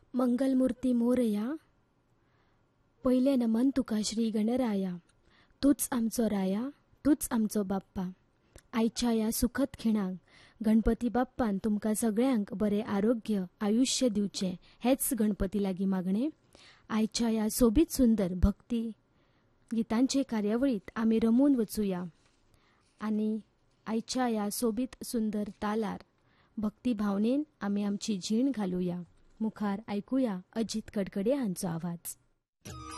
मंगलमूर्ती मोरया. पहिले नमन तुका श्री गणराया. तूच आमचो राया, तूच आमचो बाप्पा. आयच्या या सुखद खिणाक गणपती बाप्पान तुमकां सगळ्यांक बरें आरोग्य आयुष्य दिवचें हेच गणपती लागीं मागणें. आयच्या या सोबीत सुंदर भक्ती गितांचे कार्यावळीत आमी रमून वचुया आनी आयच्या या सोबीत सुंदर तालार भक्ती भावनेन आमी आमची जीण घालुया. मुखार आयकुया अजित कडकडे हांचो आवाज.